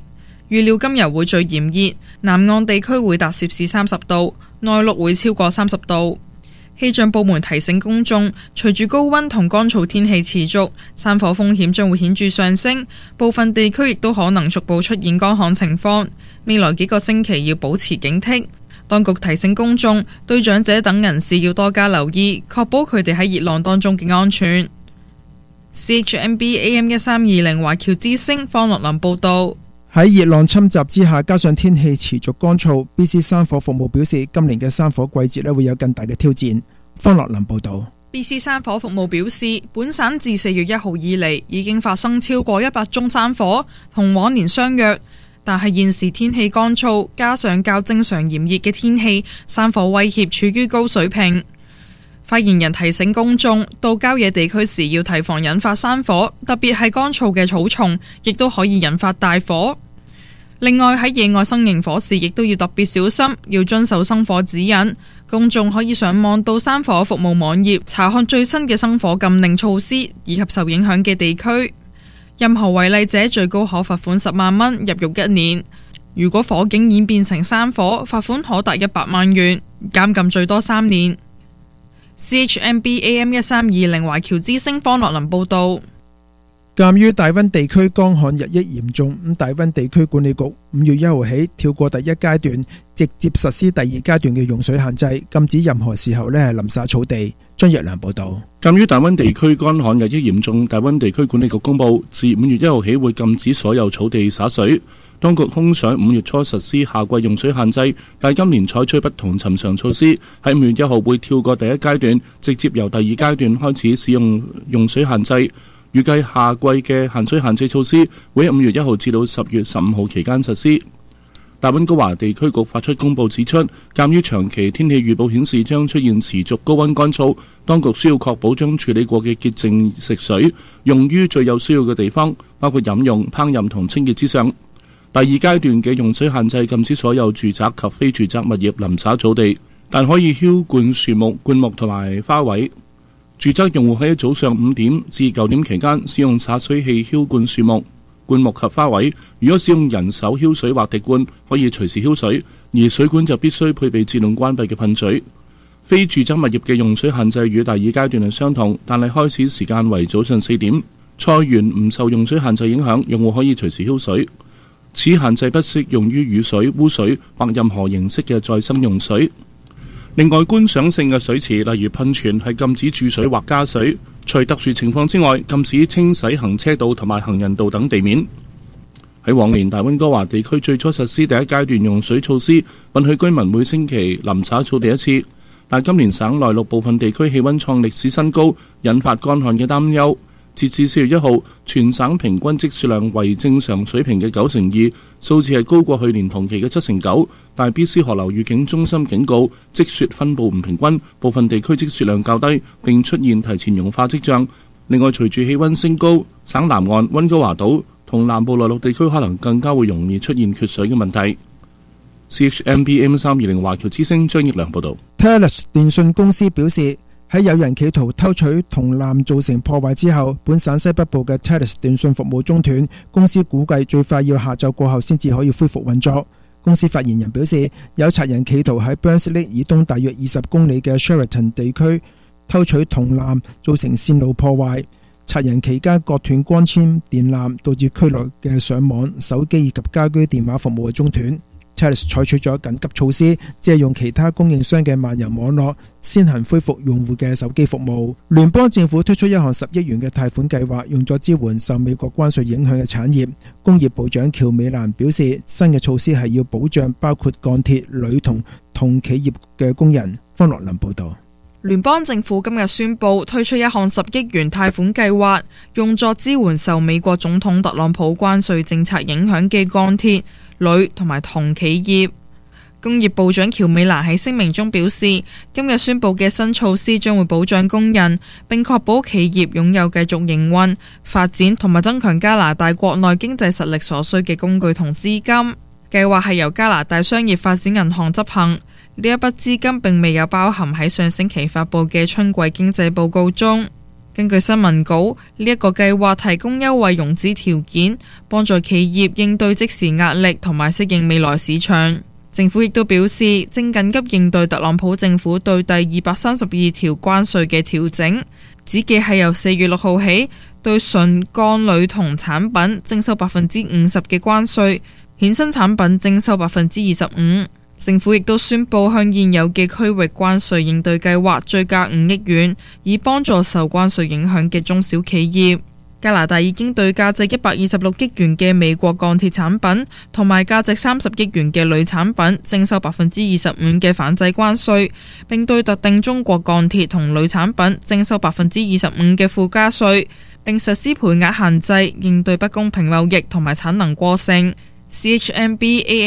預料今日會最炎熱，南岸地區會達攝氏30度，內陸會超過30度。氣象部門提醒公眾，隨住高溫同乾燥天氣持續，山火風險將會顯著上升，部分地區亦都可能逐步出現乾旱情況。未來幾個星期要保持警惕。當局提醒公眾，對長者等人士要多加留意，確保佢哋喺熱浪當中嘅安全。CHMB AM 1320華僑之聲方樂林報道。 喺熱浪侵襲之下，加上天氣持續乾燥 ，BC 山火服務表示，今年嘅山火季節會有更大嘅挑戰。方樂林報道。 BC 山火服務表示，本省自4月1號以嚟已經發生超過100宗山火，同往年相若。但係現時天氣乾燥，加上較正常炎熱嘅天氣，山火威脅處於高水平。發言人提醒公眾，到郊野地區時要提防引發山火，特別係乾燥嘅草叢，亦都可以引發大火。另外喺野外生營火時，亦都要特別小心，要遵守生火指引。公眾可以上網到山火服務網頁查看最新嘅生火禁令措施以及受影響嘅地區。任何違例者最高可罰款10萬蚊，入獄1年。如果火警演變成山火，罰款可達100萬元，監禁最多3年。CHMB AM 1320華僑之聲方樂林報道。 鑒於大溫地區乾旱日益嚴重，大溫地區管理局5月1號起跳過第一階段，直接實施第二階段嘅用水限制，禁止任何時候淋灑草地。張若良報道。 鑒於大溫地區乾旱日益嚴重，大溫地區管理局公佈，自5月1號起會禁止所有草地灑水。當局空想5月初實施夏季用水限制，但今年採取不同尋常措施，喺5月1號會跳過第一階段，直接由第二階段開始使用用水限制。預計夏季嘅限水限制措施會喺5月1號至到10月15號期間實施。大溫哥華地區局發出公佈指出，鑑於長期天氣預報顯示將出現持續高溫乾燥，當局需要確保將處理過嘅潔淨食水用於最有需要嘅地方，包括飲用、烹飪同清潔之上。第二階段嘅用水限制禁止所有住宅及非住宅物業淋灑草地，但可以澆灌樹木、灌木同埋花卉。住宅用戶喺早上5點至9點期間使用灑水器澆灌樹木、灌木及花卉。如果使用人手澆水或滴灌，可以隨時澆水，而水管就必須配備自動關閉嘅噴嘴。非住宅物業嘅用水限制與第二階段係相同，但係開始時間為早上4點。菜園唔受用水限制影響，用戶可以隨時澆水。此限制不適用於雨水、污水或任何形式嘅再生用水。另外，觀賞性嘅水池，例如噴泉，係禁止注水或加水。除特殊情況之外，禁止清洗行車道同埋行人道等地面。喺往年大溫哥華地區最初實施第一階段用水措施，允許居民每星期淋灑草地1次。但今年省內陸部分地區氣溫創歷史新高，引發乾旱嘅擔憂。截至4月1號，全省平均積雪量為正常水平嘅92%，數字係高過去年同期嘅79%。但 BC 河流預警中心警告，積雪分布唔平均，部分地區積雪量較低，並出現提前融化跡象。另外，隨住氣溫升高，省南岸、溫哥華島同南部內陸地區可能更加會容易出現缺水嘅問題。CHMB AM1320華僑之聲張益良報導。 Telus 電訊公司表示，喺有人企圖偷取銅纜造成破壞之後，本省西北部嘅 Telus 電訊服務中斷，公司估計最快要下晝過後先至可以恢復運作。公司發言人表示，有賊人企圖喺 Burnside 以東大約20公里嘅 Sheraton 地區偷取銅纜，造成線路破壞。賊人期間割斷光纖電纜，導致區內嘅上網、手機以及家居電話服務嘅中斷。Telus 採取咗緊急措施，借用其他供應商嘅漫遊網絡，先行恢復用戶嘅手機服務。聯邦政府推出一項10億元嘅貸款計劃，用作支援受美國關稅影響嘅產業。工業部長喬美蘭表示，新嘅措施係要保障包括鋼鐵、鋁同企業嘅工人。方樂林報導。 聯邦政府今日宣布推出一項10億元貸款計劃，用作支援受美國總統特朗普關稅政策影響嘅鋼鐵、鋁同埋銅企業。工業部長喬美蘭喺聲明中表示，今日宣布嘅新措施將會保障工人，並確保企業擁有繼續營運、發展同埋增強加拿大國內經濟實力所需嘅工具同資金。計劃係由加拿大商業發展銀行執行，呢一筆資金並未有包含喺上星期發佈嘅春季經濟報告中。 根據新聞稿，呢一個計劃提供優惠融資條件，幫助企業應對即時壓力同埋適應未來市場。政府亦都表示，正緊急應對特朗普政府對第232條關稅嘅調整，指嘅係由4月6號起對純鋼鋁銅產品徵收50%嘅關稅，衍生產品徵收25%。政府亦都宣布向現有嘅區域關稅應對計劃追加5億元，以幫助受關稅影響嘅中小企業。加拿大已經對價值126億元嘅美國鋼鐵產品同埋價值30億元嘅鋁產品徵收25%嘅反制關稅，並對特定中國鋼鐵同鋁產品徵收25%嘅附加稅，並實施配額限制，應對不公平貿易同埋產能過剩。CHMB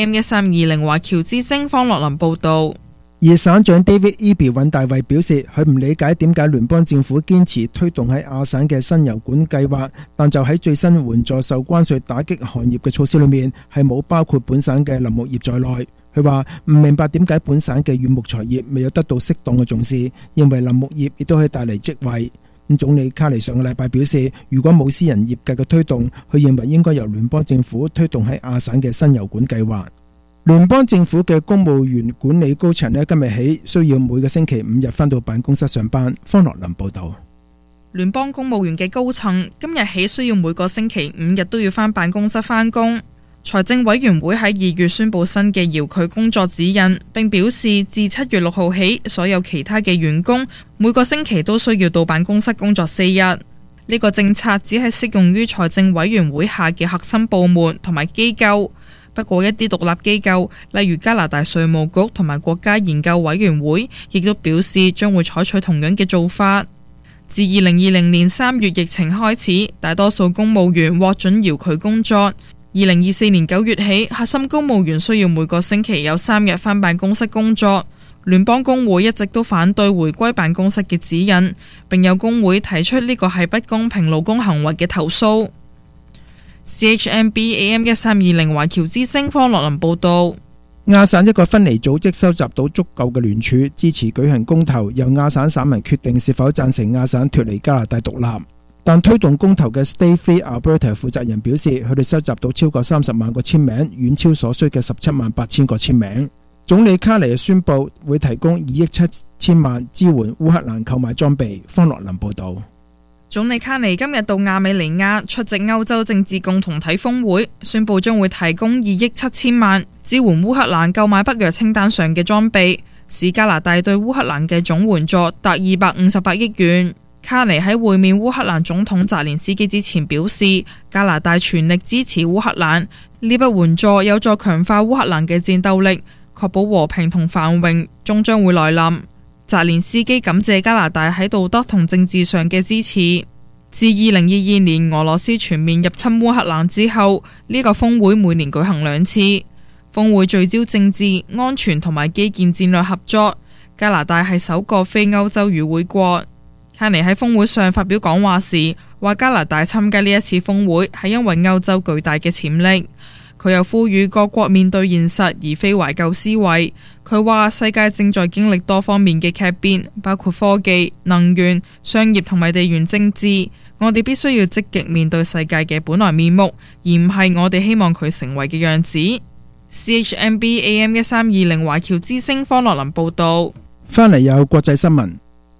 AM1320 華僑之聲方樂林報導。 而省長 David Eby 尹大衛表示，佢唔理解點解聯邦政府堅持推動喺亞省嘅新油管計劃，但就喺最新援助受關稅打擊行業嘅措施裏面，係冇包括本省嘅林木業在內。佢話唔明白點解本省嘅軟木材業未有得到適當嘅重視，認為林木業亦都可以帶嚟職位。總理卡尼上個禮拜表示，如果冇私人業界嘅推動，佢認為應該由聯邦政府推動喺亞省嘅新油管計劃。聯邦政府嘅公務員管理高層今日起需要每個星期5日返到辦公室上班。方樂林報導。 聯邦公務員嘅高層今日起需要每個星期5日都要返辦公室返工。財政委員會喺2月宣布新嘅遙距工作指引，並表示自7月6號起，所有其他嘅員工每個星期都需要到辦公室工作4日。呢個政策只係適用於財政委員會下嘅核心部門同埋機構。不過一啲獨立機構，例如加拿大稅務局同埋國家研究委員會，亦都表示將會採取同樣嘅做法。自2020年3月疫情開始，大多數公務員獲准遙距工作。2024年9月起，核心公務員需要每個星期有3日返辦公室工作。聯邦工會一直都反對回歸辦公室嘅指引，並有工會提出呢個係不公平勞工行為嘅投訴。CHMB AM1320 華僑之聲方樂林報導。 亞省一個分離組織收集到足夠嘅聯署，支持舉行公投，由亞省省民決定是否贊成亞省脫離加拿大獨立。但推動公投嘅 Stay Free Alberta 負責人表示，佢哋收集到超過30萬個簽名，遠超所需嘅178000個簽名。總理卡尼宣布會提供2億7千萬支援烏克蘭購買裝備。方樂林報導。 總理卡尼今日到亞美尼亞出席歐洲政治共同體峰會，宣布將會提供2億7千萬支援烏克蘭購買北約清單上嘅裝備，使加拿大對烏克蘭嘅總援助達258億元。卡尼喺會面烏克蘭總統澤連斯基之前表示，加拿大全力支持烏克蘭，呢筆援助有助強化烏克蘭嘅戰鬥力，確保和平同繁榮終將會來臨。澤連斯基感謝加拿大喺道德同政治上嘅支持。自2022年俄羅斯全面入侵烏克蘭之後，呢個峰會每年舉行2次。峰會聚焦政治、安全同埋基建戰略合作。加拿大係首個非歐洲與會國。卡尼喺峰會上發表講話時，話加拿大參加呢一次峰會係因為歐洲巨大嘅潛力。佢又呼籲各國面對現實而非懷舊思維。佢話世界正在經歷多方面嘅劇變，包括科技、能源、商業同埋地緣政治。我哋必須要積極面對世界嘅本來面目，而唔係我哋希望佢成為嘅樣子。CHMB AM1320 華僑之聲方樂林報導。 翻嚟有國際新聞。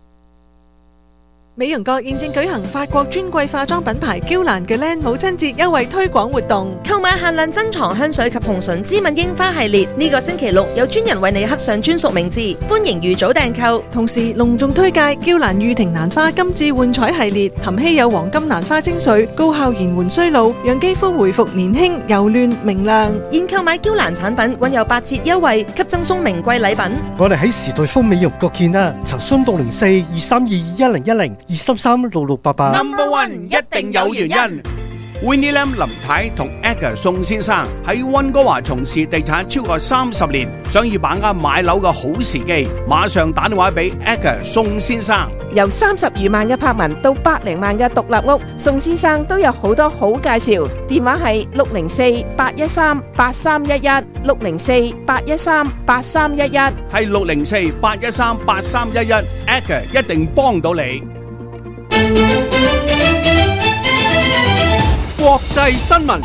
美容閣現正舉行法國尊貴化妝品牌嬌蘭嘅母親節優惠推廣活動， 購買限量珍藏香水及紅唇芝麻櫻花系列，呢個星期6有專人為你刻上專屬名字，歡迎預早訂購。 同時隆重推介嬌蘭御庭蘭花金致煥彩系列，含稀有黃金蘭花精粹，高效延緩衰老，讓肌膚回復年輕柔嫩明亮。 現購買嬌蘭產品均有8折優惠，及贈送名貴禮品。 我哋喺時代豐美容閣見啦，查詢604 2321010。2336688 Number One 一定有原因。Winnie Lam 林太同 Edgar 宋先生喺溫哥華從事地產超過30年，想要把握買樓嘅好時機，馬上打電話俾 Edgar 宋先生。 由30餘萬嘅柏文到100零萬嘅獨立屋，宋先生都有好多好介紹。電話係604-813-8311 604-813-8311，係 604-813-8311 Edgar 一定幫到你。 國際新聞。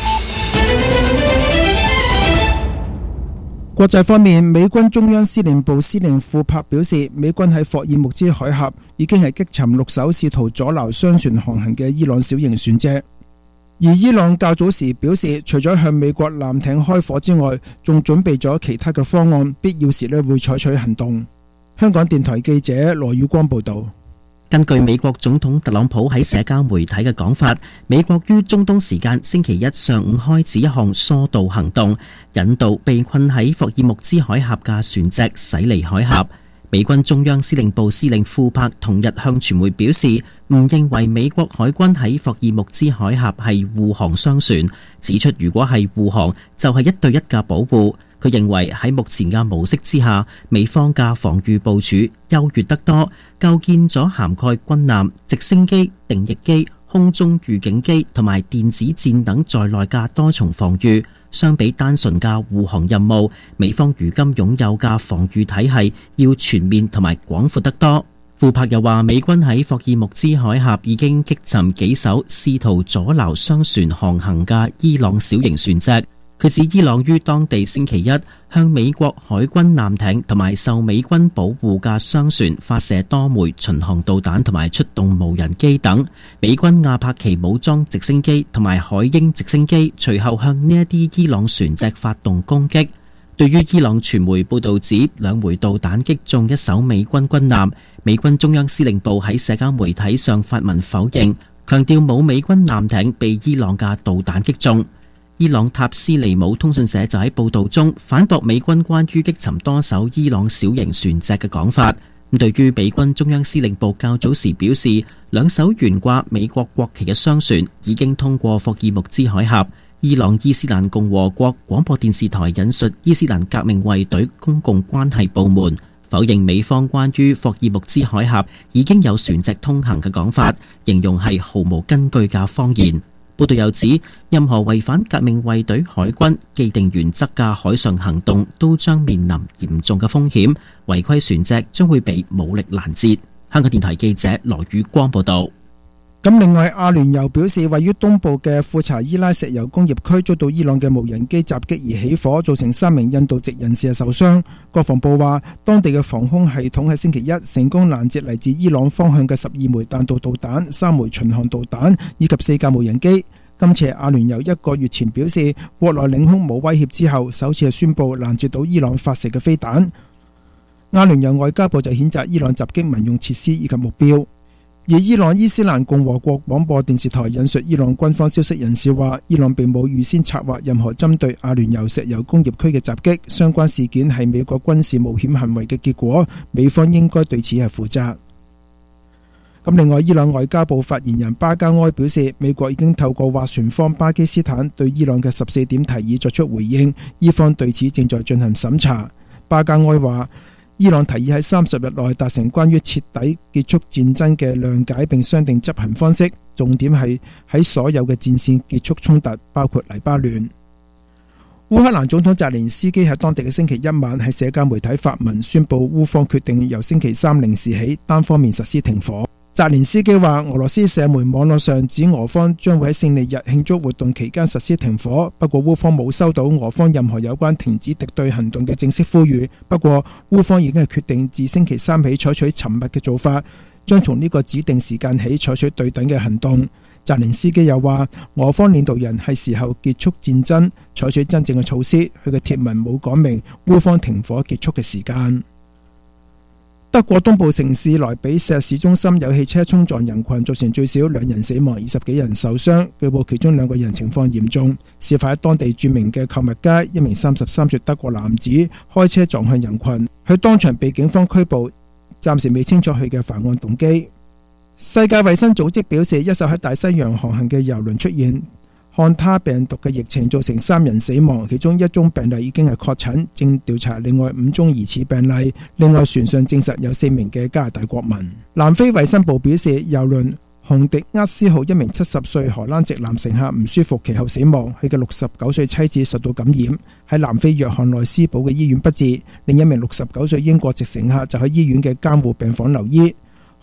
國際方面，美軍中央司令部司令庫珀表示，美軍喺霍爾木茲海峽已經係擊沉6艘試圖阻撓商船航行嘅伊朗小型船隻。而伊朗較早時表示，除咗向美國艦艇開火之外，仲準備咗其他嘅方案，必要時會採取行動。香港電台記者羅宇光報道。 根據美國總統特朗普喺社交媒體嘅講法，美國於中東時間星期一上午開始一項疏導行動，引導被困喺霍爾木茲海峽嘅船隻駛離海峽。美軍中央司令部司令庫珀同日向傳媒表示，唔認為美國海軍喺霍爾木茲海峽係護航商船，指出如果係護航，就係1對1嘅保護。佢認為喺目前嘅模式之下，美方嘅防禦部署優越得多，構建咗涵蓋軍艦、直升機、定翼機、空中預警機同埋電子戰等在內嘅多重防禦。相比單純嘅護航任務，美方如今擁有嘅防禦體系要全面同埋廣闊得多。庫珀又話，美軍喺霍爾木茲海峽已經擊沉幾艘試圖阻撓商船航行嘅伊朗小型船隻。佢指伊朗於當地星期一向美國海軍艦艇同埋受美軍保護嘅商船發射多枚巡航導彈同埋出動無人機等。美軍亞帕奇武裝直升機同埋海鷹直升機隨後向呢一啲伊朗船隻發動攻擊。對於伊朗傳媒報導指2枚導彈擊中一艘美軍軍艦，美軍中央司令部喺社交媒體上發文否認，強調冇美軍艦艇被伊朗嘅導彈擊中。伊朗塔斯尼姆通訊社就喺報導中反駁美軍關於擊沉多艘伊朗小型船隻嘅講法。對於美軍中央司令部較早時表示，2艘懸掛美國國旗嘅商船已經通過霍爾木茲海峽。伊朗伊斯蘭共和國廣播電視台引述伊斯蘭革命衛隊公共關係部門否認美方關於霍爾木茲海峽已經有船隻通行嘅講法，形容係毫無根據嘅謊言。報道又指，任何違反革命衛隊海軍既定原則嘅海上行動都將面臨嚴重嘅風險，違規船隻將會被武力攔截。香港電台記者羅宇光報道。 咁另外，阿聯酋表示，位於東部嘅庫查伊拉石油工業區遭到伊朗嘅無人機襲擊而起火，造成3名印度籍人士受傷。國防部話，當地嘅防空系統喺星期一成功攔截嚟自伊朗方向嘅12枚彈道導彈、3枚巡航導彈以及4架無人機。今次係阿聯酋1個月前表示國內領空冇威脅之後，首次係宣布攔截到伊朗發射嘅飛彈。阿聯酋外交部就譴責伊朗襲擊民用設施以及目標。而伊朗伊斯蘭共和國廣播電視台引述伊朗軍方消息人士話，伊朗並冇預先策劃任何針對阿聯酋石油工業區嘅襲擊，相關事件係美國軍事冒險行為嘅結果，美方應該對此係負責。咁另外，伊朗外交部發言人巴加埃表示，美國已經透過斡旋方巴基斯坦對伊朗嘅14點提議作出回應，伊方對此正在進行審查。巴加埃話，伊朗提議喺30日內達成關於徹底結束戰爭嘅諒解並商定執行方式，重點係喺所有嘅戰線結束衝突，包括黎巴嫩。烏克蘭總統澤連斯基喺當地嘅星期一晚喺社交媒體發文宣布，烏方決定由星期3零時起單方面實施停火。澤連斯基話，俄羅斯社媒網絡上指俄方將會喺勝利日慶祝活動期間實施停火，不過烏方冇收到俄方任何有關停止敵對行動嘅正式呼籲。不過烏方已經係決定自星期3起採取沉默嘅做法，將從呢個指定時間起採取對等嘅行動。澤連斯基又話，俄方領導人係時候結束戰爭，採取真正嘅措施。佢嘅貼文冇講明烏方停火結束嘅時間。德國東部城市萊比錫市中心有汽車衝撞人群，造成最少2人死亡，20幾人受傷，據報其中2個人情況嚴重。事發喺當地著名嘅購物街，一名33歲德國男子開車撞向人群，佢當場被警方拘捕，暫時未清楚佢嘅犯案動機。世界衛生組織表示，一艘喺大西洋航行嘅郵輪出現漢他病毒嘅疫情，造成3人死亡，其中1宗病例已經係確診，正調查另外5宗疑似病例。另外船上證實有4名嘅加拿大國民。南非衛生部表示，郵輪洪迪厄斯號一名70歲荷蘭籍男乘客唔舒服，其後死亡。佢嘅69歲妻子受到感染，喺南非約翰內斯堡嘅醫院不治。另一名69歲英國籍乘客就喺醫院嘅監護病房留醫。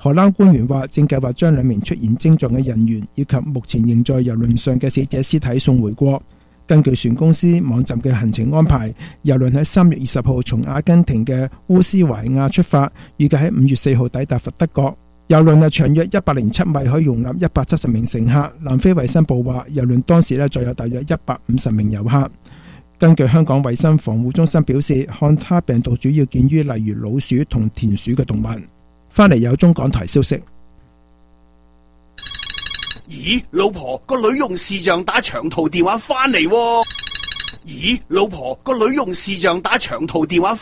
荷蘭官員話，正計劃將2名出現症狀嘅人員以及目前仍在郵輪上嘅死者屍體送回國。根據船公司網站嘅行程安排，郵輪喺3月20號從阿根廷嘅烏斯懷亞出發，預計喺5月4號抵達佛得角。郵輪長約107米，可以容納170名乘客。南非衛生部話，郵輪當時載有大約150名遊客。根據香港衛生防護中心表示，漢他病毒主要見於例如老鼠同田鼠嘅動物。翻嚟有中港台消息。 咦，老婆，個女用視像打長途電話翻嚟喎。咦，老婆，個女用視像打長途電話